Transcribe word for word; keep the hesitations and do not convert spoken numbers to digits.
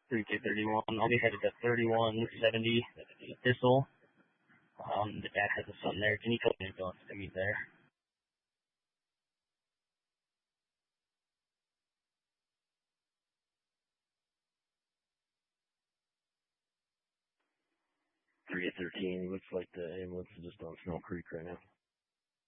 three K thirty-one. I'll be headed to thirty-one seventy Thistle. Um, the dad has a son there. Can you tell me if he wants to meet there? three thirteen, looks like the ambulance is just on Snow Creek right now.